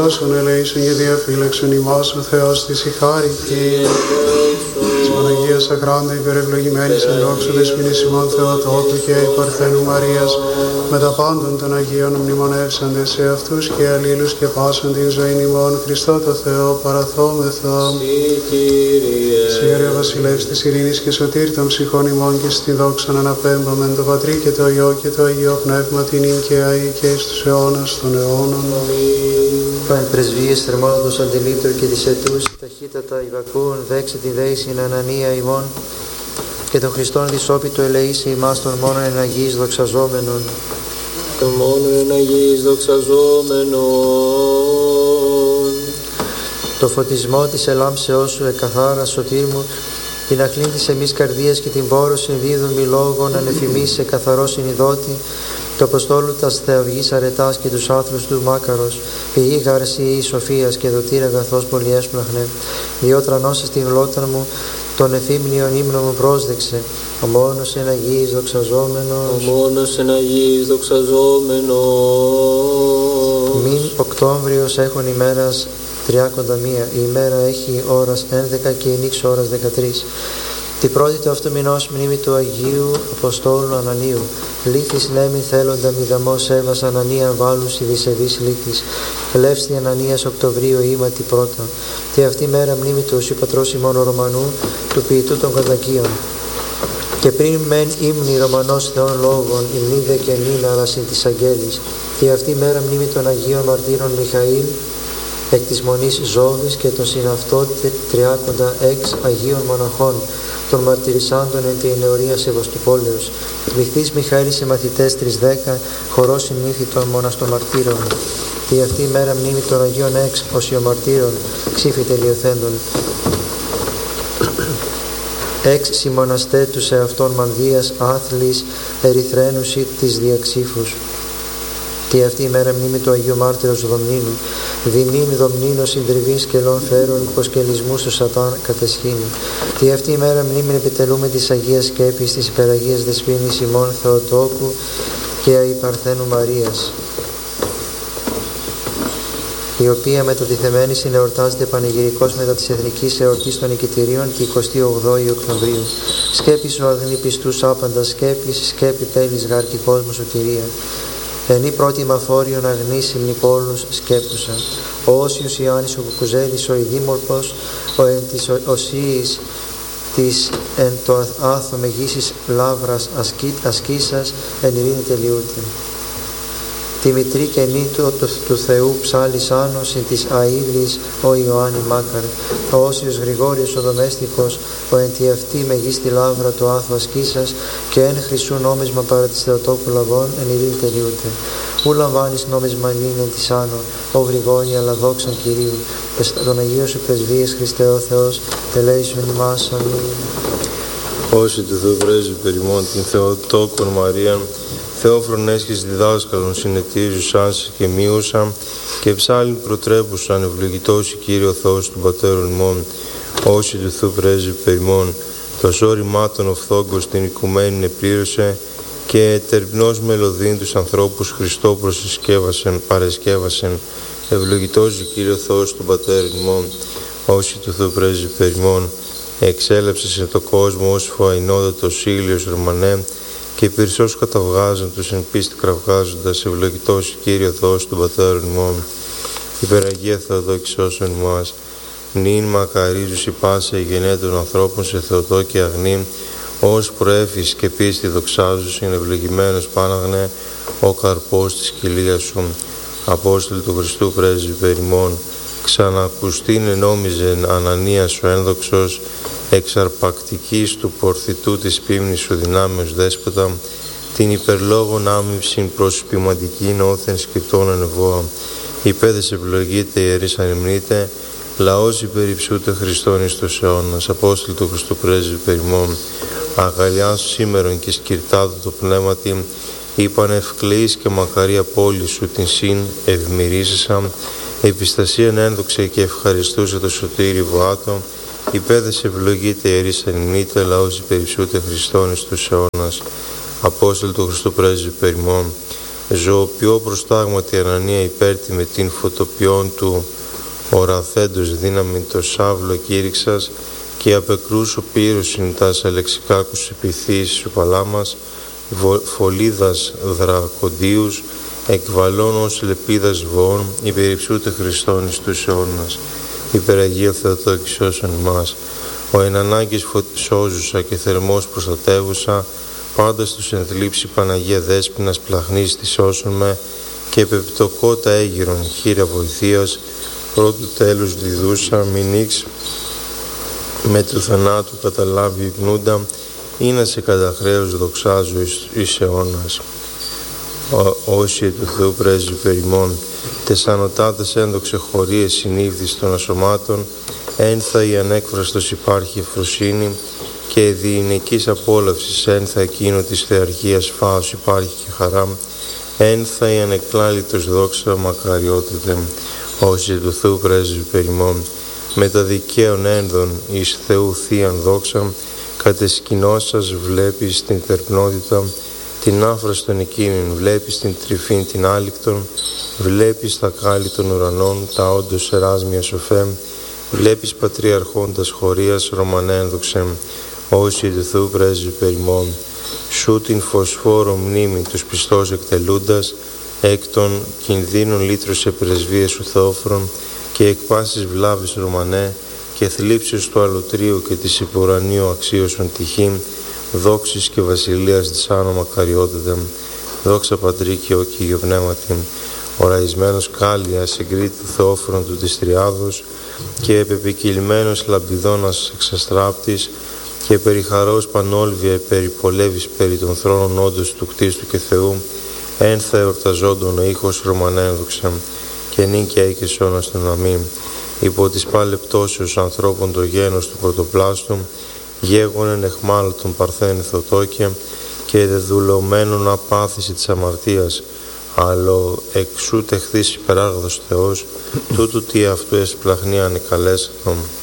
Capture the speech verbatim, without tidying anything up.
Όσον ελέησον και διαφύλαξον ημάς ο Θεός της η χάρη της Παναγίας Ακράντα υπερευλογημένης εν δόξου δεσποινής ημών Θεοτόκου και η Παρθένου Μαρίας με τα πάντων των Αγίων μνημονεύσαντες σε αυτούς και αλλήλους και πάσαν την ζωή ημών Χριστό το Θεό παραθόμεθα. Συγγερέ βασιλεύς της ειρήνης και σωτήρ των ψυχών ημών και στη δόξαν αναπέμπαμεν το Πατρί και το Υιό και το Αγίο Πνεύμα την ίν και αεί και εις τους αιώνας των αιώνων. Παν πρεσβείες θερμότατος αντιλήτωρ και της αιτούς ταχύτατα υπακούων δέξε τη δέησιν Ανανία ημών και τον Χριστόν δυσόπιτο ελεήσει ημάς των μόνον εν Αγίης δοξαζόμενων. Τον μόνον εν Αγίης δοξαζόμενων. Το φωτισμό της ελάμψεώς σου εκαθάρα σωτήρ μου, την αχλήν της εμείς καρδίας και την πόρωση δίδουμι λόγων ανεφημίσε καθαρό συνειδότη, το Αποστόλου τας θεαυγής αρετάς και τους άθλους του μάκαρος, πηγή γαρσιή σοφίας και δοτήρ αγαθός πολυέσπλαχνε, διό τρανώσες τη γλώτα μου, τον εθύμνιον ύμνο μου πρόσδεξε, ο μόνος εν Αγίης δοξαζόμενος. Ο μόνος εν Αγίης δοξαζόμενος. Μην Οκτώβριος έχουν ημέρας τριάκοντα μία, η ημέρα έχει ώρας ένδεκα και η νύξ ώρας δεκατρείς. Την πρώτη του αυτού μηνός μνήμη του Αγίου Αποστόλου Ανανίου. Λύθης νέμι θέλοντα μηδαμός έβας Ανανία βάλους η δισεβής λύθης. Ελεύστη Ανανίας Οκτωβρίου ήματι πρώτα. Και αυτή μέρα μνήμη του Οσίου Πατρός ημών Ρωμανού, του ποιητού των Κατακίων. Και πριν μεν ύμνη Ρωμανός Θεών λόγων, υμνίδε και νύνα αλλά συν της Αγγέλης. Και αυτή μέρα μνήμη των Αγίων Μαρτύρων Μιχαήλ, εκ της Μονής Ζώβης και των συναυτών τριάκοντα έξ Αγίων Μοναχών, των μαρτυρισάντων εν τη ενεωρία Σεβαστοπόλεως. Ληχθείς Μιχαήλ σε μαθητές τρεις δέκα, χορός συνήθι των μοναστομαρτύρων. Και αυτή η μέρα μνήμη των Αγίων έξ οσιομαρτύρων, ξύφη τελειοθέντων. Έξ συμμοναστέ του σε αυτόν Μανδίας, Άθλης, Ερυθρένουση της Διαξήφους. Και αυτή η μέρα μνήμη του Αγίου Μάρτυρος Δομνίνου, δεινήν Δομνίνο συντριβήν σκελών φέρων υποσκελισμού του Σατάν κατεσχήνει. Και αυτή η μέρα μνήμη επιτελούμε της Αγίας Σκέπης της υπεραγίας Δεσποίνης ημών Θεοτόκου και η Παρθένου Μαρίας, η οποία μετατιθεμένη συνεορτάζεται πανηγυρικώς μετά της εθνικής εορτής των Οικητηρίων και εικοστή ογδόη Οκτωβρίου. Σκέπης ο αγνή πιστούς άπαντα, σκέπης, σκέπη τέλης γάρκη κόσμου σωτηρία. Εν η πρώτη μαφόριον αγνής υμνηπόλους σκέπτουσα. Ο Όσιος Ιωάννης ο Κουκουζέλης, ο Ιδήμορπος, ο εν της οσίης της εν το άθο μεγίσης λάβρας ασκή, ασκήσας εν ειρήνη τελειούται. Τη μητρή και νήτο του, του Θεού ψάλης άνω συν της αήλης ο Ιωάννη Μάκαρ. Ο Όσιος Γρηγόριος ο Δομέστικος, ο εν τη αυτή μεγίστη λάβρα του άθου ασκήσας και εν χρυσού νόμισμα παρά της Θεοτόκου λαβών εν ειρήνη τελειούται. Ου λαμβάνεις νόμισμα λύνεν της άνω, ο Γρηγόρη αλλά δόξαν Κυρίου, και στον Αγίο σου πρεσβείες Χριστέ ο Θεός, τελέησον ημάς. Αμήν. Όσοι του Θεού πρέσβη περιμών την Θεοτόκον Μαρίαν, Θεόφρονες και διδάσκαλον συνετίζουσαν και μείουσαν και ψάλιν προτρέπουσαν ευλογητός η Κύριο Θεός του Πατέρων ημών. Όσοι του Θεού πρέσβη περιμών, το σώρημάτων οφθόγκος την οικουμένη επλήρωσε και τερπνός μελωδίν τους ανθρώπους Χριστό προσεσκεύασεν, παρεσκεύασεν, ευλογητός η Κύριο Θεός του Πατέρων ημών. Όσοι του Θεού πρέσβη περιμών, εξέλεψε σε το κόσμο ως φοαϊνόδατος ήλιος Ρωμανέ, και πυρσός καταβγάζουν τους εν πίστη κραυγάζοντας, ευλογητός η Κύριο Θεός του Πατέρων ημών. Υπεραγία Θεοδόκη σώσον ημάς, νυν μακαρίζους η πάσα η γενναία των ανθρώπων σε Θεοτό και αγνή, ως προέφης και πίστη δοξάζους είναι ευλογημένος πάναγνε ο καρπός της κοιλίας σου. Απόστολοι του Χριστού πρέσβη περιμών, ξανακουστήν ενόμιζεν Ανανίας ο ένδοξος, εξαρπακτικής του πορθητού της πίμνης σου δυνάμεως δέσποτα, την υπερλόγων άμυψην προσυπηματικήν όθεν σκητών ενεβόα. Υπέδες ευλογείτε ιερείς ανυμνείτε, λαός υπερυψούτε Χριστόν εις τους αιώνας. Απόστολοι του Χριστού πρέσβη περιμών, αγαλιάς σήμερον και σκυρτάδου το πνεύματι, είπαν ευκλεείς και μακαρία πόλη σου την συν ευμυρίσισαν, επιστασίαν ένδοξε και ευχαριστούσε το σωτήρι βοάτο, υπέδες ευλογείτε ιερείς ανυμνείτε, λαός υπερυψούτε Χριστόν εις τους αιώνας. Απόστολοι του Χριστού πρέσβη περιμών, ζωοποιώ προστάγματι Ανανία υπέρτιμε την φωτοποιών του οραθέντος δύναμη το σάβλο κήρυξας και απεκρούσω πύρωσιν τας αλεξικάκους επιθύσεις σου παλάμας φωλίδας δρακοντίους εκβαλών ως λεπίδας βοών υπερυψούτε Χριστόν εις τους αιώνας. Υπεραγία Θεοτόκη σώσον ημάς. Ο εν ανάγκης σώζουσα και θερμός προστατεύουσα πάντα στους ενθλίψη Παναγία Δέσποινας πλαχνής της σώσον με και πεπτοκότα έγειρον χείρα βοηθείας πρώτου τέλους διδούσα μην ήξ με του θανάτου καταλάβει υπνούντα ή να σε κατά χρέος δοξάζω εις, εις αιώνας. Όσοι του Θεού πρέσβη περιμών τεσσανοτάτες ένδοξε χωρίες συνήθεις των ασωμάτων ένθα η ανέκφραστος υπάρχει ευφροσύνη και διηνικής απόλαυσης ένθα εκείνο της θεαρχίας φάος υπάρχει και χαρά ένθα η ανεκλάλητος δόξα μακαριότητε. Όσοι του Θεού πρέσβη περιμών με τα δικαίων ένδων εις Θεού θείαν δόξα κατεσκηνώσας βλέπεις την τερπνότητα την άφραστον εκείνην βλέπεις την τρυφήν την άλικτον βλέπεις τα κάλλη των ουρανών τα όντως εράσμια σοφέ βλέπεις πατριαρχώντας χωρίας ρωμανένδοξε. Όσοι του Θεού πρέσβη περιμών σου την φωσφόρο μνήμη τους πιστός εκτελούντας εκ των κινδύνων λύτρωσε πρεσβείες σου Θεόφρον και εκ πάσης βλάβης Ρωμανέ και θλίψεως του αλωτρίου και της υπουρανίου αξίωσον τυχήν δόξης και βασιλείας της άνω μακαριότητε. Δόξα Πατρί και ο Κύριε Πνεύματι οραϊσμένος κάλια συγκρίτη Θεόφρον του της Τριάδος και επεπικυλμένος λαμπιδόνας εξαστράπτης και περιχαρός πανόλβια περιπολεύεις περί των θρόνων όντως του κτίστου και Θεού ένθα εορταζόντων ο ήχος Ρωμανένδοξα και νυν και αί και σώνα στον αμήν. Υπό της πάλε πτώσεως ανθρώπων το γένος του πρωτοπλάστου γέγονεν εχμάλωτον παρθένη Θεοτόκια και δεδουλωμένον απάθηση της αμαρτίας αλλά εξού τεχθείς υπεράγδος Θεός τούτου τι αυτού εσπλαχνία ανεκαλέσατον.